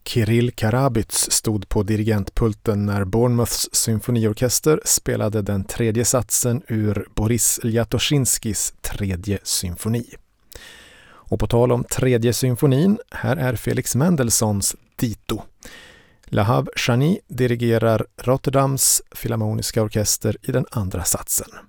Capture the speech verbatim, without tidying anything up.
Kirill Karabyts stod på dirigentpulten när Bournemouths symfoniorkester spelade den tredje satsen ur Boris Ljatoszinskis tredje symfoni. Och på tal om tredje symfonin, här är Felix Mendelssohns Dito. Lahav Shani dirigerar Rotterdams filharmoniska orkester i den andra satsen.